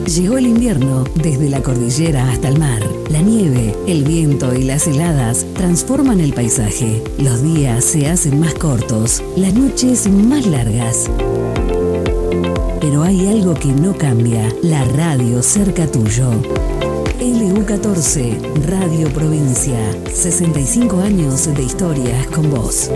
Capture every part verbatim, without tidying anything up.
Llegó el invierno, desde la cordillera hasta el mar. La nieve, el viento y las heladas transforman el paisaje. Los días se hacen más cortos, las noches más largas. Pero hay algo que no cambia, la radio cerca tuyo. L U catorce, Radio Provincia. sesenta y cinco años de historias con vos.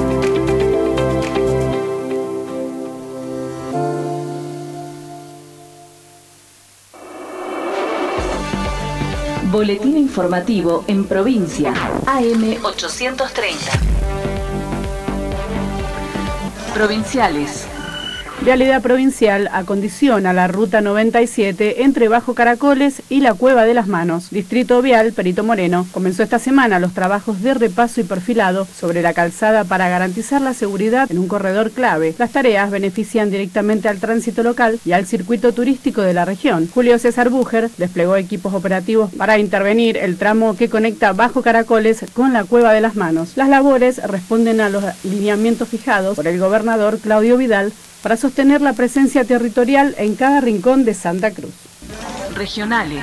Boletín informativo en provincia. A M ochocientos treinta. Provinciales. Vialidad Provincial acondiciona la ruta noventa y siete entre Bajo Caracoles y la Cueva de las Manos. Distrito Vial Perito Moreno comenzó esta semana los trabajos de repaso y perfilado sobre la calzada para garantizar la seguridad en un corredor clave. Las tareas benefician directamente al tránsito local y al circuito turístico de la región. Julio César Búger desplegó equipos operativos para intervenir el tramo que conecta Bajo Caracoles con la Cueva de las Manos. Las labores responden a los lineamientos fijados por el gobernador Claudio Vidal para sostener la presencia territorial en cada rincón de Santa Cruz. Regionales.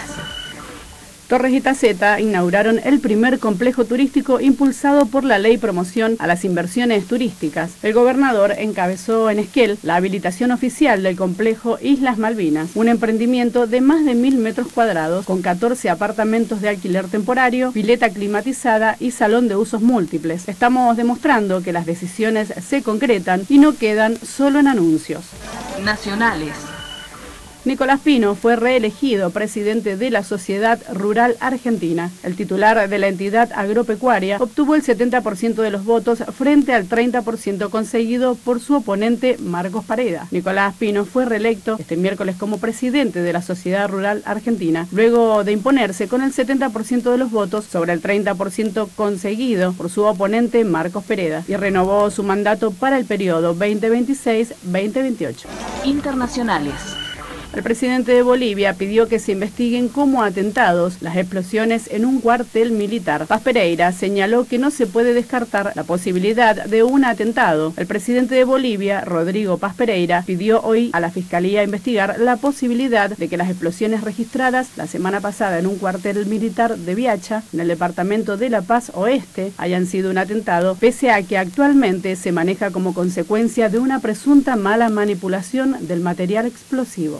Torres y Taceta inauguraron el primer complejo turístico impulsado por la Ley Promoción a las Inversiones Turísticas. El gobernador encabezó en Esquel la habilitación oficial del complejo Islas Malvinas, un emprendimiento de más de mil metros cuadrados con catorce apartamentos de alquiler temporario, pileta climatizada y salón de usos múltiples. Estamos demostrando que las decisiones se concretan y no quedan solo en anuncios. Nacionales. Nicolás Pino fue reelegido presidente de la Sociedad Rural Argentina. El titular de la entidad agropecuaria obtuvo el setenta por ciento de los votos frente al treinta por ciento conseguido por su oponente Marcos Pareda. Nicolás Pino fue reelecto este miércoles como presidente de la Sociedad Rural Argentina, luego de imponerse con el setenta por ciento de los votos sobre el treinta por ciento conseguido por su oponente Marcos Pareda, y renovó su mandato para el periodo veinte veintiséis veinte veintiocho. Internacionales. El presidente de Bolivia pidió que se investiguen como atentados las explosiones en un cuartel militar. Paz Pereira señaló que no se puede descartar la posibilidad de un atentado. El presidente de Bolivia, Rodrigo Paz Pereira, pidió hoy a la Fiscalía investigar la posibilidad de que las explosiones registradas la semana pasada en un cuartel militar de Viacha, en el departamento de La Paz Oeste, hayan sido un atentado, pese a que actualmente se maneja como consecuencia de una presunta mala manipulación del material explosivo.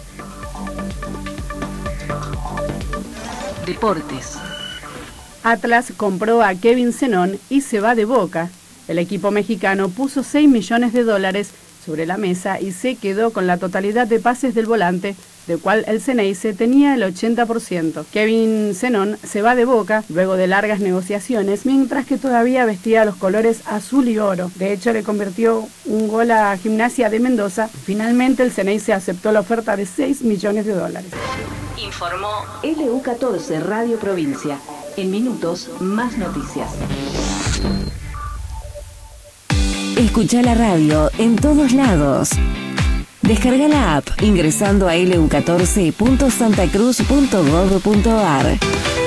Deportes. Atlas compró a Kevin Zenón y se va de Boca. El equipo mexicano puso seis millones de dólares sobre la mesa y se quedó con la totalidad de pases del volante, del cual el Ceneice tenía el ochenta por ciento. Kevin Zenón se va de Boca luego de largas negociaciones, mientras que todavía vestía los colores azul y oro. De hecho, le convirtió un gol a Gimnasia de Mendoza. Finalmente, el Ceneice aceptó la oferta de seis millones de dólares. Informó L U catorce Radio Provincia. En minutos, más noticias. Escucha la radio en todos lados. Descarga la app ingresando a l u catorce punto santacruz punto gov punto a r.